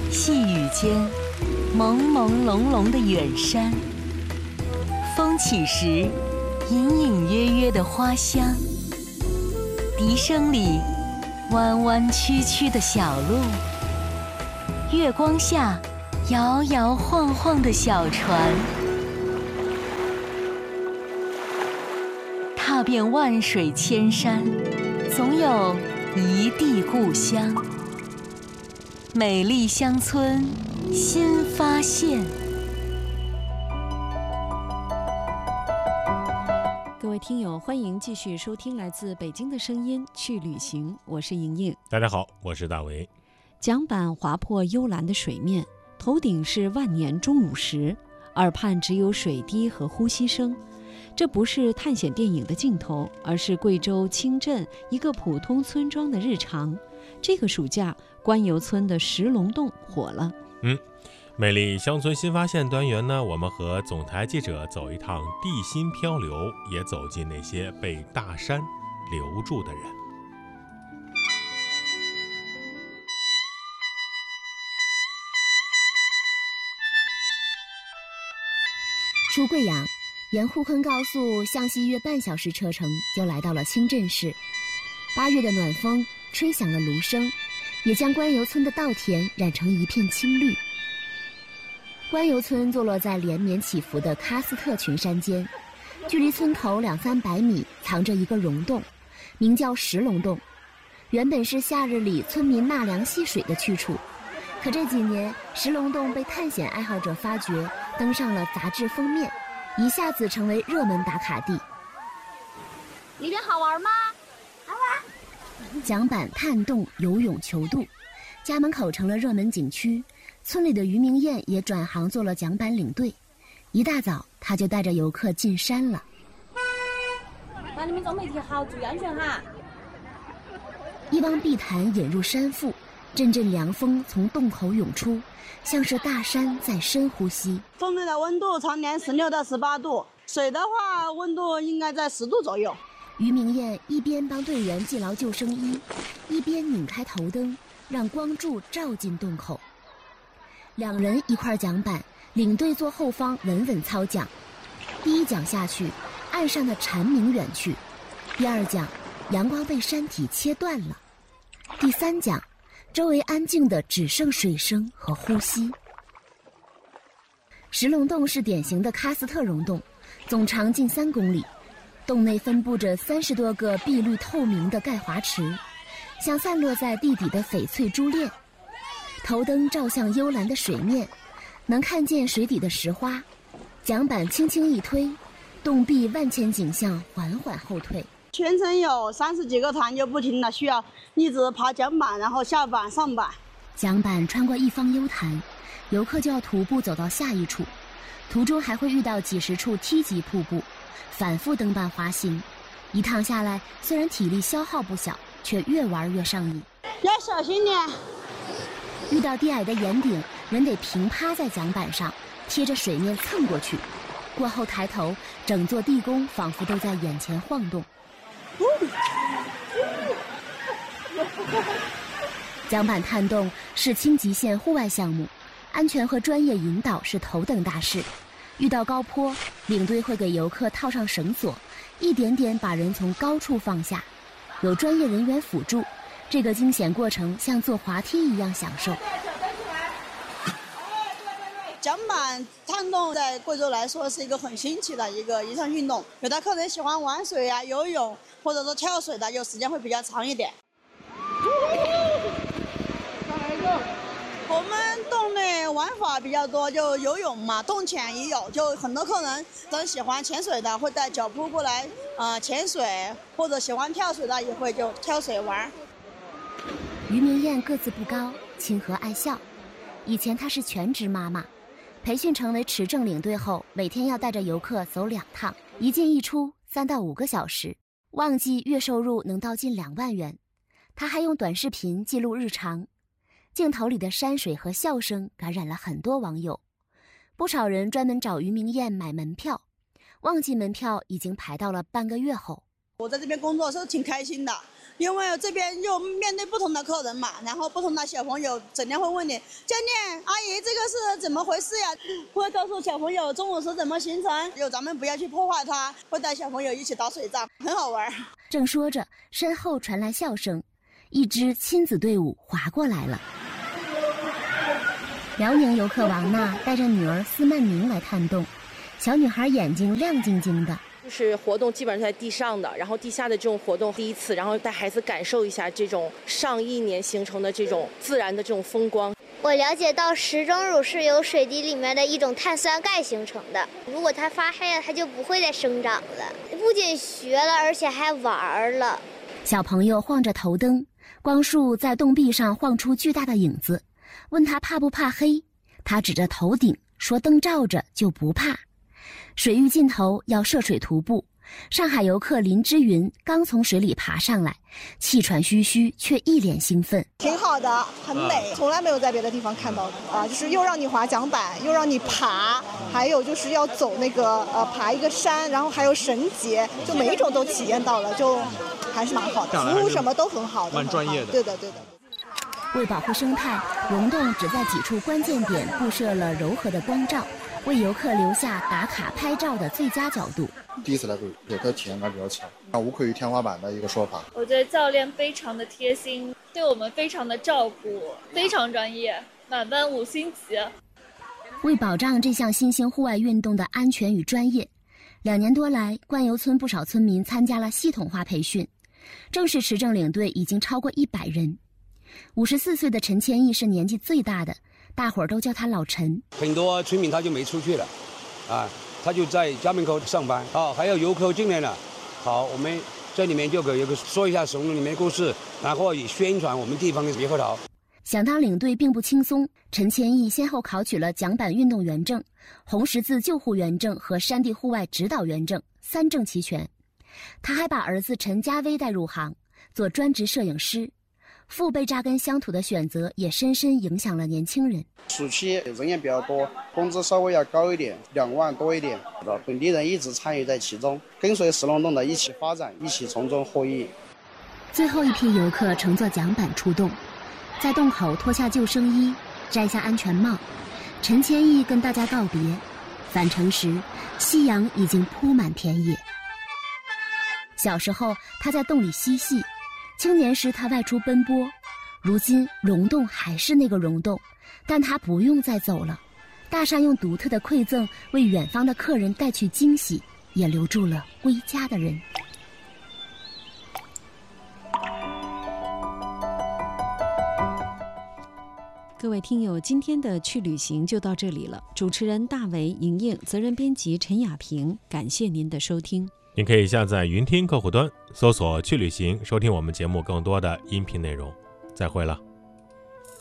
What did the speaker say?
细雨间，朦朦胧胧的远山，风起时，隐隐约约的花香，笛声里，弯弯曲曲的小路，月光下，摇摇晃晃的小船，踏遍万水千山，总有一地故乡。美丽乡村新发现。 各位听友，欢迎继续收听来自北京的声音去旅行，我是莹莹。 大家好，我是大为。 桨板划破幽蓝的水面，头顶是万年钟乳石，耳畔只有水滴和呼吸声。这不是探险电影的镜头，而是贵州清镇一个普通村庄的日常。这个暑假，关游村的石龙洞火了。 美丽乡村新发现单元呢，我们和总台记者走一趟地心漂流，也走进那些被大山留住的人。 出贵阳，沿沪昆高速向西约半小时车程，就来到了清镇市。8月的暖风吹响了芦笙，也将关游村的稻田染成一片青绿。关游村坐落在连绵起伏的喀斯特群山间，距离村口200-300米藏着一个溶洞，名叫石龙洞，原本是夏日里村民纳凉戏水的去处。可这几年，石龙洞被探险爱好者发掘，登上了杂志封面，一下子成为热门打卡地。 里边好玩吗？好玩。 桨板、探洞、游泳、球渡，家门口成了热门景区。村里的于明艳也转行做了桨板领队，一大早他就带着游客进山了。 那你们做媒体好，注意安全哈。 一帮碧潭引入山腹，阵阵凉风从洞口涌出，像是大山在深呼吸。 洞内的温度常年16到18度，水的话温度应该在10度左右。 于明艳一边帮队员系牢救生衣，一边拧开头灯，让光柱照进洞口。2人一块桨板，领队坐后方稳稳操桨。第一桨下去，岸上的蝉鸣远去；第2桨，阳光被山体切断了；第3桨，周围安静的只剩水声和呼吸。石龙洞是典型的喀斯特溶洞，总长近3公里，洞内分布着30多个碧绿透明的钙华池，像散落在地底的翡翠珠链。头灯照向幽蓝的水面，能看见水底的石花。桨板轻轻一推，洞壁万千景象缓缓后退。 全程有30几个团就不停的需要一直爬桨板，然后下板上板。 桨板穿过一方幽潭，游客就要徒步走到下一处，途中还会遇到几十处梯级瀑布，反复登板滑行。一趟下来，虽然体力消耗不小，却越玩越上瘾。 要小心点。 遇到低矮的岩顶，人得平趴在桨板上，贴着水面蹭过去。过后抬头，整座地宫仿佛都在眼前晃动。桨板探洞是轻极限户外项目，安全和专业引导是头等大事。遇到高坡，领队会给游客套上绳索，一点点把人从高处放下，有专业人员辅助。这个惊险过程像坐滑梯一样享受。 桨板探洞在贵州来说是一个很新奇的一项运动，有的客人喜欢玩水啊、游泳或者说跳水的，就时间会比较长一点。我们洞内玩法比较多，就游泳嘛，洞潜也有，就很多客人真喜欢潜水的会带脚蹼过来潜水，或者喜欢跳水的也会就跳水玩。 于明艳个子不高，亲和爱笑。以前她是全职妈妈，培训成为持证领队后，每天要带着游客走2趟，一进一出3到5个小时，旺季月收入能到近2万元。她还用短视频记录日常，镜头里的山水和笑声感染了很多网友。不少人专门找于明艳买门票，旺季门票已经排到了半个月后。 我在这边工作是挺开心的， 因为这边又面对不同的客人嘛，然后不同的小朋友整天会问你教练阿姨这个是怎么回事呀，会告诉小朋友中午是怎么形成，咱们不要去破坏它，会带小朋友一起打水仗，很好玩。 正说着，身后传来笑声，一支亲子队伍划过来了。辽宁游客王娜带着女儿司曼宁来看洞，小女孩眼睛亮晶晶的。 就是活动基本上在地上的，然后地下的这种活动第一次，然后带孩子感受一下这种上亿年形成的这种自然的这种风光。 我了解到石钟乳是由水滴里面的一种碳酸钙形成的，如果它发黑了，它就不会再生长了。不仅学了，而且还玩了。 小朋友晃着头灯，光束在洞壁上晃出巨大的影子，问他怕不怕黑，他指着头顶说灯照着就不怕。水域尽头要涉水徒步，上海游客林之云刚从水里爬上来，气喘吁吁却一脸兴奋。 挺好的，很美，从来没有在别的地方看到的啊！就是又让你滑桨板，又让你爬，还有就是要走那个爬一个山，然后还有绳结，就每一种都体验到了，就还是蛮好的，服务什么都很好的， 蛮专业的。 对的。 为保护生态，溶洞只在几处关键点布设了柔和的光罩，为游客留下打卡拍照的最佳角度。 第一次来游客体验感比较强，无愧于天花板的一个说法。 我觉得教练非常的贴心，对我们非常的照顾，非常专业，满分5星级。 为保障这项新兴户外运动的安全与专业，2年多来，观游村不少村民参加了系统化培训，正式持证领队已经超过100人。54岁的陈千亿是年纪最大的，大伙儿都叫他老陈。 很多村民他就没出去了，他就在家门口上班。还有游客进来了，好，我们这里面就给游客说一下神龙里面的故事，然后也宣传我们地方的猕猴桃。 想当领队并不轻松，陈千亿先后考取了桨板运动员证、红十字救护员证和山地户外指导员证，3证齐全。他还把儿子陈家威带入行，做专职摄影师。父辈扎根乡土的选择也深深影响了年轻人。 暑期人也比较多，工资稍微要高一点，2万多一点。本地人一直参与在其中，跟随石龙洞的一起发展，一起从中获益。 最后一批游客乘坐桨板出洞，在洞口脱下救生衣，摘下安全帽。陈千亿跟大家告别，返程时，夕阳已经铺满田野。小时候，他在洞里嬉戏。青年时他外出奔波，如今溶洞还是那个溶洞，但他不用再走了。大山用独特的馈赠为远方的客人带去惊喜，也留住了归家的人。 各位听友，今天的去旅行就到这里了。主持人大为、莹莹，责任编辑陈雅萍，感谢您的收听。 您可以下载云听客户端，搜索去旅行，收听我们节目更多的音频内容。再会了。